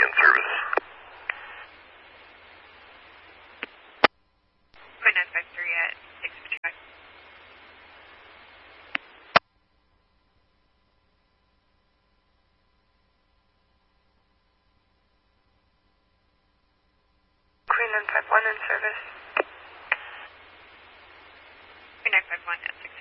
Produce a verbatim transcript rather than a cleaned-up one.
in service. Queen nine five three at six fifty-five. Queen nine five one in service. Queen nine five one at six